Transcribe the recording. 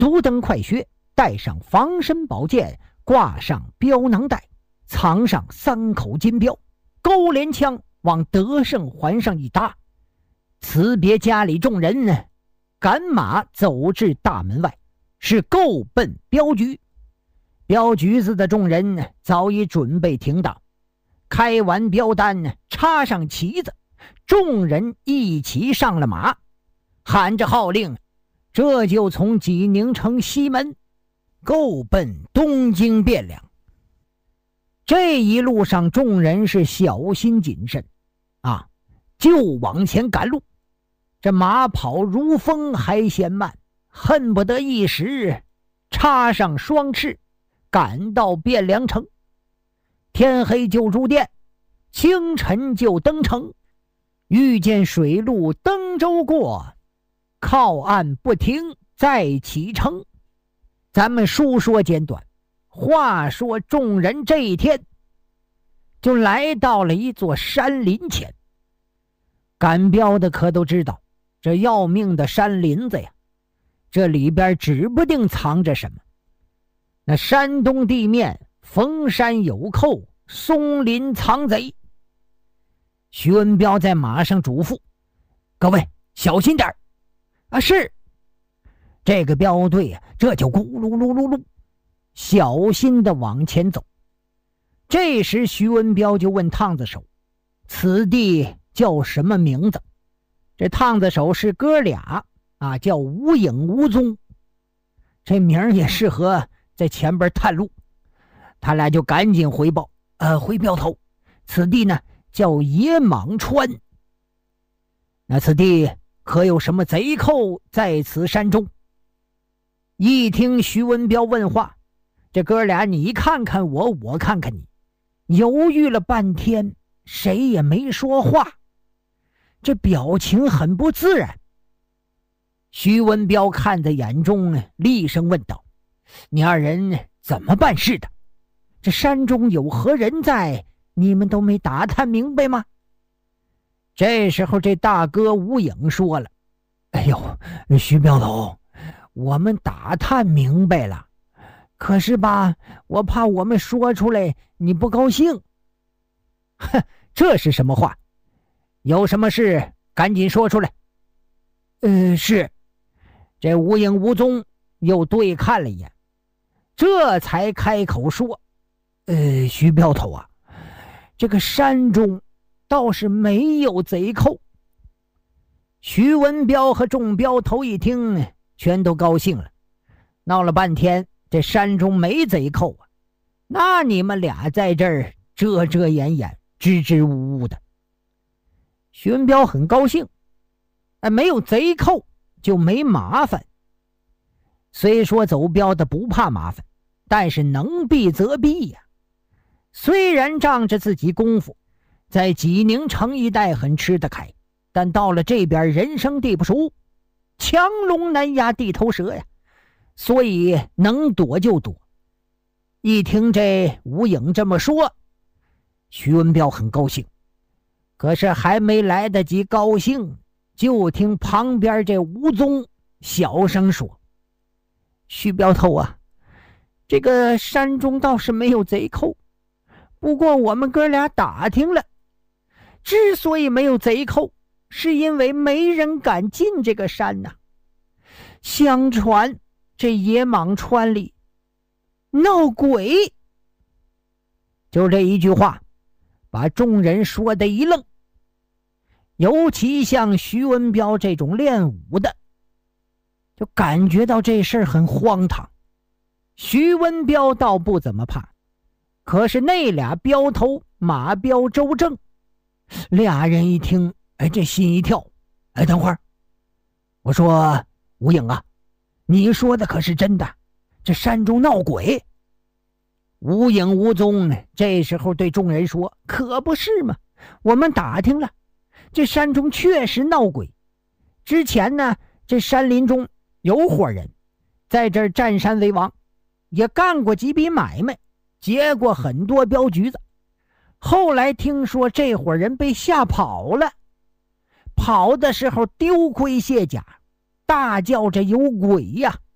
独登快靴，带上防身宝剑，挂上镖囊袋，藏上3口金镖，勾连枪往德胜环上一搭，辞别家里众人，赶马走至大门外，是够奔镖局。镖局子的众人早已准备停当，开完镖单，插上旗子，众人一起上了马，喊着号令，这就从济宁城西门够奔东京汴梁。这一路上众人是小心谨慎就往前赶路，这马跑如风还嫌慢，恨不得一时插上双翅，赶到汴梁城。天黑就住店，清晨就登城，遇见水路登舟过，靠岸不停再启程。咱们书说简短，话说众人这一天就来到了一座山林前。赶镖的可都知道，这要命的山林子呀，这里边指不定藏着什么。那山东地面逢山有寇，松林藏贼。徐文彪在马上嘱咐各位小心点是。这个镖队这就咕噜噜噜噜小心地往前走。这时徐文彪就问烫子手，此地叫什么名字？这烫子手是哥俩叫无影无踪，这名也适合在前边探路。他俩就赶紧回报回镖头，此地呢叫野蟒川。那此地可有什么贼寇在此山中？一听徐文彪问话，这哥俩你看看我，我看看你，犹豫了半天，谁也没说话，这表情很不自然。徐文彪看在眼中，厉声问道：你二人怎么办事的？这山中有何人在，你们都没打探明白吗？这时候这大哥吴影说了：哎呦，徐镖头，我们打探明白了，可是吧，我怕我们说出来你不高兴。哼，这是什么话？有什么事赶紧说出来。是。这无影无踪又对看了一眼，这才开口说：徐镖头这个山中倒是没有贼寇。徐文彪和众镖头一听，全都高兴了。闹了半天这山中没贼寇那你们俩在这儿遮遮掩掩，支支吾吾的。徐文彪很高兴，没有贼寇就没麻烦。虽说走镖的不怕麻烦，但是能避则避呀。虽然仗着自己功夫在济宁城一带很吃得开，但到了这边人生地不熟，强龙难压地头蛇呀，所以能躲就躲。一听这吴影这么说，徐文彪很高兴，可是还没来得及高兴，就听旁边这吴宗小声说：徐镖头这个山中倒是没有贼寇，不过我们哥俩打听了，之所以没有贼寇，是因为没人敢进这个山相传这野蟒川里闹鬼。就这一句话把众人说得一愣，尤其像徐文彪这种练武的，就感觉到这事儿很荒唐。徐文彪倒不怎么怕，可是那俩镖头马彪、周正俩人一听，这心一跳。等会儿，我说吴影你说的可是真的？这山中闹鬼？无影无踪这时候对众人说：可不是嘛，我们打听了，这山中确实闹鬼。之前呢，这山林中有伙人在这儿占山为王，也干过几笔买卖，结过很多镖局子。后来听说这伙人被吓跑了，跑的时候丢盔卸甲，大叫着有鬼呀。